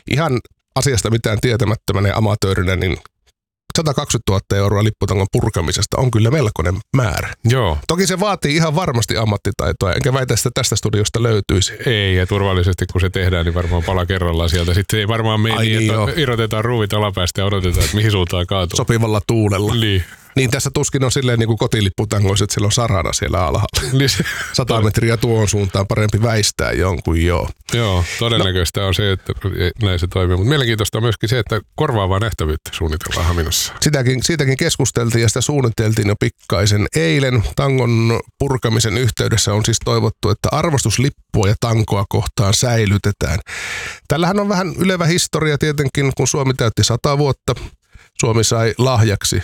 ihan asiasta mitään tietämättömänä ja amatöörinä, niin 120 000 € lipputangon purkamisesta on kyllä melkoinen määrä. Joo. Toki se vaatii ihan varmasti ammattitaitoa, enkä väitä, että tästä studiosta löytyisi. Ei, ja turvallisesti kun se tehdään, niin varmaan pala kerrallaan sieltä. Sitten ei varmaan mene niin, että irrotetaan ruuvit alapäästä ja odotetaan, että mihin suuntaan kaatuu. Sopivalla tuulella. Niin tässä tuskin on silleen niin kuin kotilipputangoissa, että siellä on sarana siellä alhaalla. 100 metriä tuon suuntaan parempi väistää jonkun joo. Joo, todennäköistä on se, että näin se toimii. Mutta mielenkiintoista on myöskin se, että korvaavaa nähtävyyttä suunnitellaan Haminassa. Siitäkin keskusteltiin ja sitä suunniteltiin jo pikkaisen. Eilen tangon purkamisen yhteydessä on siis toivottu, että arvostuslippua ja tankoa kohtaan säilytetään. Tällähän on vähän ylevä historia tietenkin, kun Suomi täytti 100 vuotta. Suomi sai lahjaksi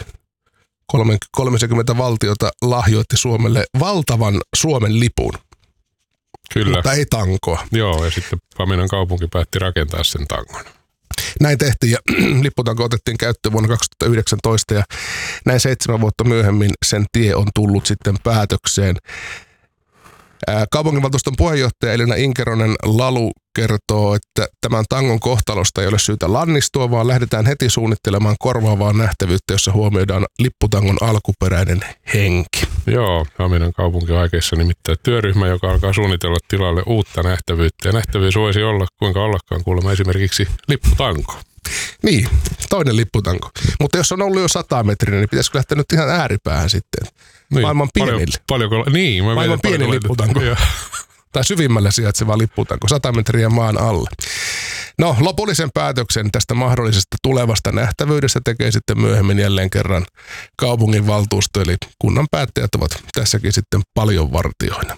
30 valtiota lahjoitti Suomelle valtavan Suomen lipun. Kyllä. Mutta ei tankoa. Joo, ja sitten Haminan kaupunki päätti rakentaa sen tangon. Näin tehtiin ja lipputanko otettiin käyttöön vuonna 2019 ja näin 7 vuotta myöhemmin sen tie on tullut sitten päätökseen. Kaupunginvaltuuston puheenjohtaja Elina Inkeronen Lalu kertoo, että tämän tangon kohtalosta ei ole syytä lannistua, vaan lähdetään heti suunnittelemaan korvaavaa nähtävyyttä, jossa huomioidaan lipputangon alkuperäinen henki. Joo, Haminan kaupunki on aikeissa nimittäin työryhmä, joka alkaa suunnitella tilalle uutta nähtävyyttä. Ja nähtävyys voisi olla, kuinka ollakaan kuulemma esimerkiksi lipputanko. Niin, toinen lipputanko. Mutta jos on ollut jo 100 metriä, niin pitäisikö lähteä nyt ihan ääripäähän sitten? Niin, maailman pienille. Maailman pienin lipputanko. Tai syvimmällä sijaitseva lipputanko, 100 metriä maan alle. No, lopullisen päätöksen tästä mahdollisesta tulevasta nähtävyydestä tekee sitten myöhemmin jälleen kerran kaupunginvaltuusto, eli kunnan päättäjät ovat tässäkin sitten paljon vartijoina.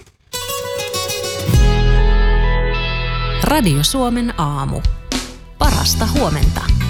Radio Suomen aamu. Parasta huomenta.